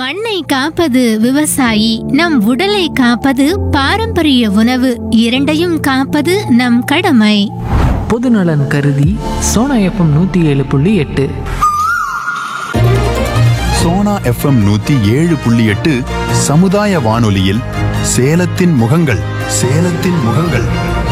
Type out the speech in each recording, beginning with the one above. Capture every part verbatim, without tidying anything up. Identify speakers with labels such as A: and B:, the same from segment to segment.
A: மண்ணை காப்பது விவசாயி, நம் உடலை காப்பது பாரம்பரிய உணவு. இரண்டையும் காப்பது நம் கடமை.
B: பொதுநலன் கருதி சோனா எஃப்எம் நூற்றி ஏழு புள்ளி எட்டு.
C: சோனா எஃப்எம் நூத்தி ஏழு புள்ளி எட்டு சமுதாய வானொலியில் சேலத்தின் முகங்கள் சேலத்தின் முகங்கள்.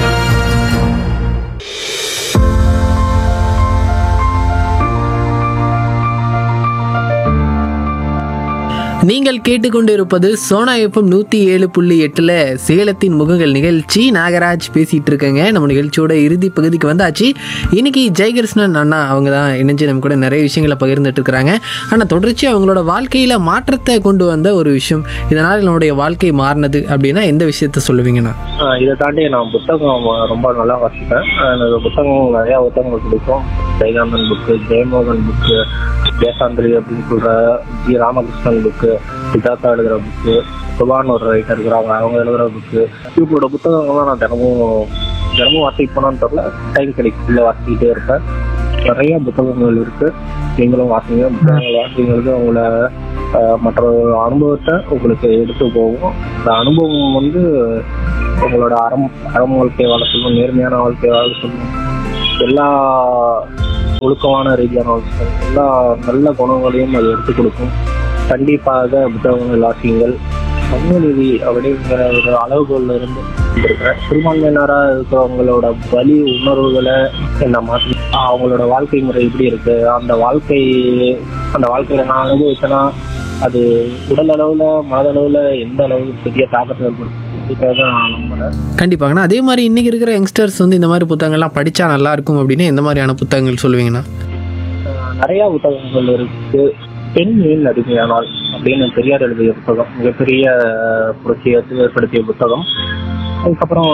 B: நீங்கள் கேட்டுக்கொண்டிருப்பது சோனா எஃப்எம் நூற்றி ஏழு புள்ளி எட்டில் சேலத்தின் முகங்கள் நிகழ்ச்சி. நாகராஜ் பேசிகிட்டு இருக்கேங்க. நம்ம நிகழ்ச்சியோட இறுதி பகுதிக்கு வந்தாச்சு. இன்னைக்கு ஜெயகிருஷ்ணன் அண்ணா அவங்க தான் இணைஞ்சு நம்ம கூட நிறைய விஷயங்களை பகிர்ந்துட்டு இருக்கிறாங்க. ஆனால் தொடர்ச்சி அவங்களோட வாழ்க்கையில் மாற்றத்தை கொண்டு வந்த ஒரு விஷயம், இதனால் நம்மளுடைய வாழ்க்கை மாறினது அப்படின்னா எந்த விஷயத்த சொல்லுவீங்கண்ணா?
D: இதை தாண்டி நான் புத்தகம் ரொம்ப நல்லா வாசிப்பேன். எனக்கு புத்தகம் நிறையா புத்தகங்கள் பிடிக்கும். ஜெயகாந்தன் புக்கு, ஜெயமோகன் புக்கு, தேசாந்திரி அப்படின்னு சொல்ற ஜி ராமகிருஷ்ணன் புக்கு, சித்தார்த்தா எழுதுகிற புக்கு, சுபான்னு ஒரு ரைட்டர் இருக்கிறாங்க, அவங்க எழுதுகிற புக்கு, இவங்களோட புத்தகங்கள்லாம் நான் தினமும் தினமும் வாசிப்பேனான்னு தெரியல, டைம் கிடைக்கல வாசிக்கிட்டே இருப்பேன். நிறைய புத்தகங்கள் இருக்கு, நீங்களும் வாசிங்க. புத்தகங்கள் வாசிங்கிறது உங்களை மற்ற அனுபவத்தை உங்களுக்கு எடுத்து போகும். இந்த அனுபவம் வந்து உங்களோட அறம் அறம் வாழ்க்கை வாழ சொல்லணும், நேர்மையான வாழ்க்கை வாழ சொல்லணும், எல்லா ஒழுக்கமான ரீதியான வாழ்க்கை, எல்லா நல்ல குணங்களையும் அது எடுத்துக் கொடுக்கும். கண்டிப்பாக புத்தகங்கள் வாசியுங்கள். சமூகநீதி அப்படிங்கிற ஒரு அளவுகோல்ல இருந்து இருக்கிறேன். சிறுபான்மையினராக இருக்கிறவங்களோட வலி உணர்வுகளை என்ன மாற்றி அவங்களோட வாழ்க்கை முறை எப்படி இருக்கு, அந்த வாழ்க்கை அந்த வாழ்க்கையில நான் அனுபவிச்சேன்னா அது உடல் அளவுல மனதளவுல எந்த அளவுக்கு பெரிய தாக்கத்தை ஏற்படுத்தும்.
B: கண்டிப்பாங்கண்ணா. அதே மாதிரி இன்னைக்கு இருக்கிற யங்ஸ்டர்ஸ் வந்து இந்த மாதிரி புத்தகங்கள்லாம் படிச்சா நல்லா இருக்கும் அப்படின்னு எந்த மாதிரியான புத்தகங்கள் சொல்லுவீங்கன்னா?
D: நிறைய புத்தகங்கள் இருக்கு. பெண் ஏன் அடிமையானால் அப்படின்னு பெரியார் எழுதிய புத்தகம் மிகப்பெரிய புரட்சியை ஏற்படுத்திய புத்தகம். அதுக்கப்புறம்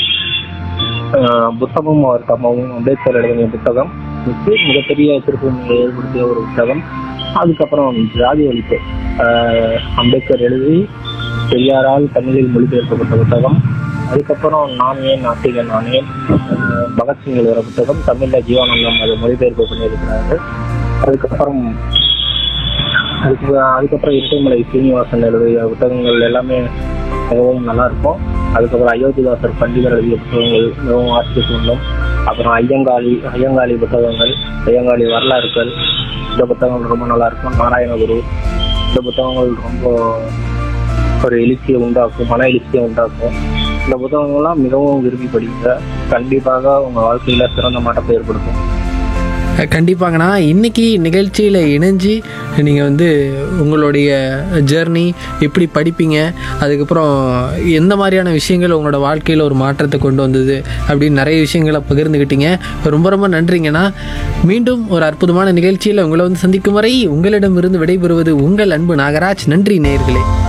D: புத்தகமும் அவர் தம்மவும் அம்பேத்கர் எழுதிய புத்தகம் மிகப்பெரிய திருப்பணியை ஏற்படுத்திய ஒரு புத்தகம். அதுக்கப்புறம் ஜாதி ஒழிப்பு அம்பேத்கர் எழுதி பெரியாரால் தமிழில் மொழிபெயர்க்கப்பட்ட புத்தகம். அதுக்கப்புறம் நான் ஏன் நாத்திகன் நான் ஏன் பகத்சிங் எழுதுகிற புத்தகம் தமிழ்ல ஜீவானந்தம் அது மொழிபெயர்ப்பு பண்ணியிருக்கிறாரு. அதுக்கப்புறம் அதுக்கு அதுக்கப்புறம் இரட்டைமலை சீனிவாசன் எழுதிய புத்தகங்கள் எல்லாமே மிகவும் நல்லா இருக்கும். அதுக்கப்புறம் அயோத்திதாசர் பண்டிதர் எழுதிய புத்தகங்கள் மிகவும் வாசிக்க தூண்டும். அப்புறம் ஐயங்காளி ஐயங்காளி புத்தகங்கள், ஐயங்காளி வரலாறுகள், இந்த புத்தகங்கள் ரொம்ப நல்லா இருக்கும். நாராயணகுரு, இந்த புத்தகங்கள் ரொம்ப ஒரு எழுச்சியை உண்டாக்கும், மன எழுச்சியை உண்டாக்கும். இந்த புத்தகங்கள்லாம் மிகவும் விரும்பி படிங்க. கண்டிப்பாக உங்க வாழ்க்கையில சிறந்த மாற்றத்தை ஏற்படுத்தும்.
B: கண்டிப்பாங்கண்ணா. இன்றைக்கி நிகழ்ச்சியில் இணைஞ்சு நீங்கள் வந்து உங்களுடைய ஜேர்னி எப்படி படிப்பீங்க, அதுக்கப்புறம் எந்த மாதிரியான விஷயங்கள் உங்களோட வாழ்க்கையில் ஒரு மாற்றத்தை கொண்டு வந்தது அப்படின்னு நிறைய விஷயங்களை பகிர்ந்துக்கிட்டீங்க. ரொம்ப ரொம்ப நன்றிங்கண்ணா. மீண்டும் ஒரு அற்புதமான நிகழ்ச்சியில் உங்களை வந்து சந்திக்கும் வரை உங்களிடமிருந்து விடைபெறுவது உங்கள் அன்பு நாகராஜ். நன்றி நேயர்களே.